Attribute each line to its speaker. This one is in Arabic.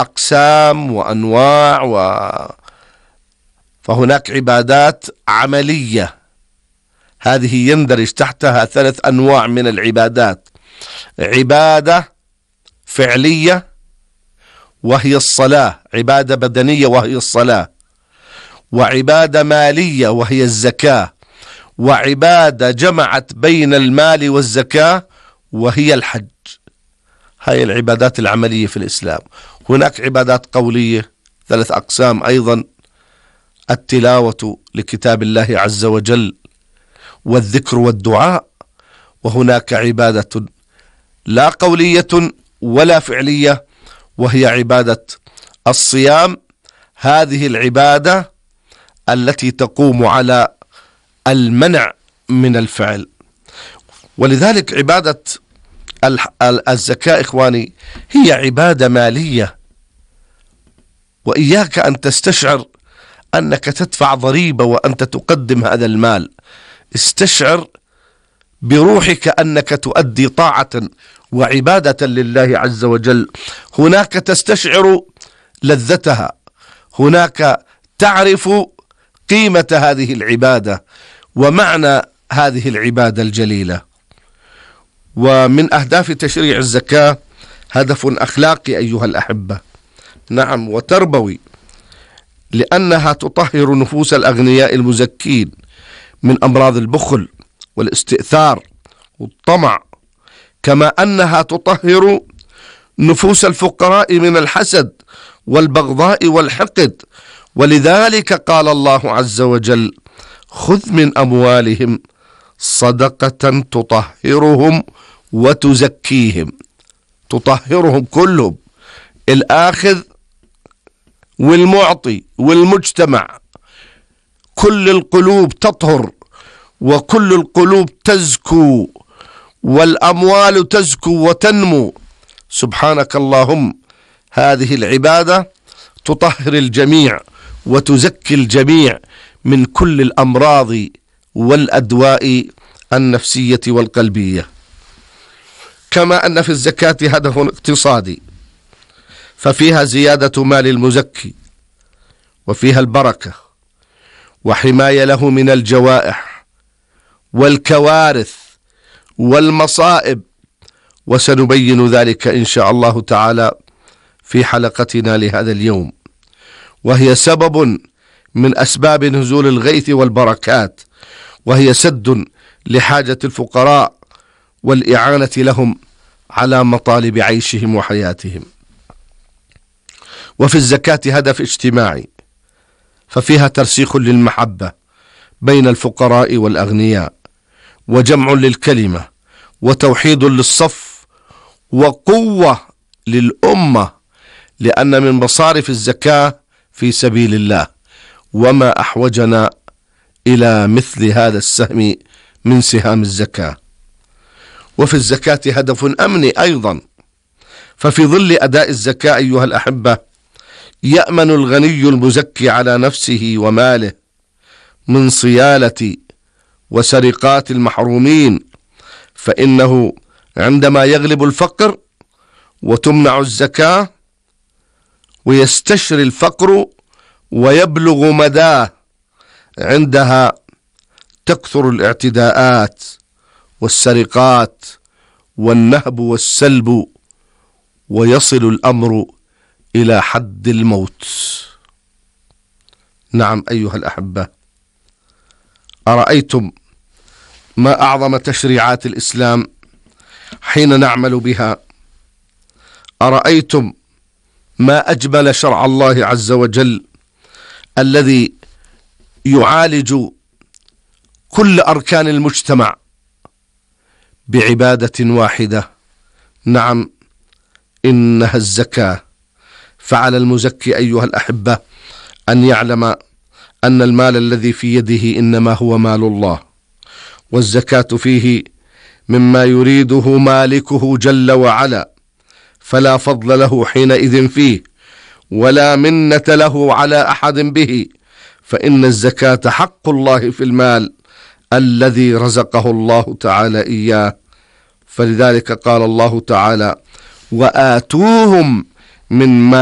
Speaker 1: أقسام وأنواع فهناك عبادات عملية، هذه يندرج تحتها 3 أنواع من العبادات: عبادة فعلية وهي الصلاة، عبادة بدنية وهي الصلاة، وعبادة مالية وهي الزكاة، وعبادة جمعت بين المال والزكاة وهي الحج. هاي العبادات العملية في الإسلام. هناك عبادات قولية 3 أقسام أيضا: التلاوة لكتاب الله عز وجل، والذكر والدعاء. وهناك عبادة لا قولية ولا فعلية وهي عبادة الصيام، هذه العبادة التي تقوم على المنع من الفعل. ولذلك عبادة الزكاة إخواني هي عبادة مالية، وإياك أن تستشعر أنك تدفع ضريبة وأنت تقدم هذا المال. استشعر بروحك أنك تؤدي طاعة وعبادة لله عز وجل. هناك تستشعر لذتها، هناك تعرف قيمة هذه العبادة ومعنى هذه العبادة الجليلة. ومن أهداف تشريع الزكاة هدف أخلاقي أيها الأحبة، نعم، وتربوي، لأنها تطهر نفوس الأغنياء المزكين من أمراض البخل والاستئثار والطمع، كما أنها تطهر نفوس الفقراء من الحسد والبغضاء والحقد. ولذلك قال الله عز وجل: خذ من أموالهم صدقة تطهرهم وتزكيهم. تطهرهم كلهم، الآخذ والمعطي والمجتمع، كل القلوب تطهر وكل القلوب تزكو والأموال تزكو وتنمو. سبحانك اللهم، هذه العبادة تطهر الجميع وتزكي الجميع من كل الأمراض والأدواء النفسية والقلبية. كما أن في الزكاة هدف اقتصادي، ففيها زيادة مال المزكي، وفيها البركة وحماية له من الجوائح والكوارث والمصائب، وسنبين ذلك إن شاء الله تعالى في حلقتنا لهذا اليوم. وهي سبب من أسباب نزول الغيث والبركات، وهي سد لحاجة الفقراء والإعانة لهم على مطالب عيشهم وحياتهم. وفي الزكاة هدف اجتماعي، ففيها ترسيخ للمحبة بين الفقراء والأغنياء، وجمع للكلمة، وتوحيد للصف، وقوة للأمة، لأن من مصارف الزكاة في سبيل الله، وما أحوجنا إلى مثل هذا السهم من سهام الزكاة. وفي الزكاة هدف أمني أيضا، ففي ظل أداء الزكاة أيها الأحبة يأمن الغني المزكي على نفسه وماله من صيانة وسرقات المحرومين، فإنه عندما يغلب الفقر وتمنع الزكاة ويستشري الفقر ويبلغ مداه، عندها تكثر الاعتداءات والسرقات والنهب والسلب، ويصل الأمر إلى حد الموت. نعم أيها الأحبة، أرأيتم ما أعظم تشريعات الإسلام حين نعمل بها؟ أرأيتم ما أجمل شرع الله عز وجل الذي يعالج كل أركان المجتمع بعبادة واحدة؟ نعم، إنها الزكاة. فعلى المزكي أيها الأحبة أن يعلم أن المال الذي في يده إنما هو مال الله، والزكاة فيه مما يريده مالكه جل وعلا، فلا فضل له حينئذ فيه ولا منة له على أحد به، فإن الزكاة حق الله في المال الذي رزقه الله تعالى إياه. فلذلك قال الله تعالى: وآتوهم من